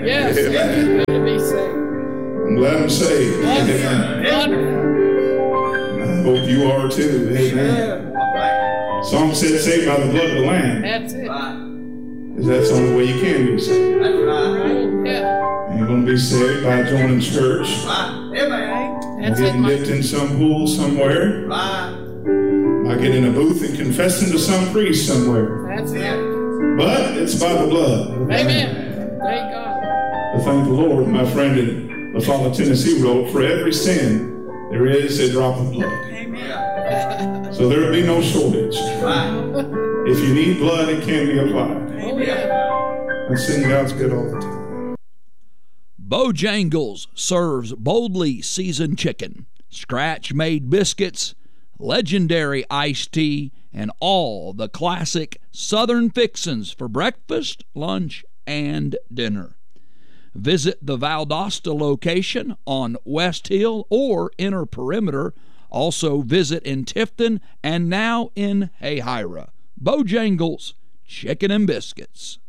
Yes. Amen. Good to be saved. I'm glad I'm saved. Wonderful. I hope you are too. Amen. Psalm said, saved by the blood of the Lamb. That's it. Because that's the only way you can be saved. Oh, yeah. And you're going to be saved by joining church. That's it. Getting dipped in some pool somewhere. By getting in a booth and confessing to some priest somewhere. That's it. But it's by the blood. Amen. Thank God. I thank the Lord. My friend in La Follette, Tennessee wrote, for every sin, there is a drop of blood. Amen. So there will be no shortage. If you need blood, it can be applied. Oh, yeah. And sin God's good all the time. Bojangles serves boldly seasoned chicken, scratch-made biscuits, legendary iced tea, and all the classic Southern fixins for breakfast, lunch, and dinner. Visit the Valdosta location on West Hill or Inner Perimeter. Also visit in Tifton and now in Hayhira. Bojangles, chicken and biscuits.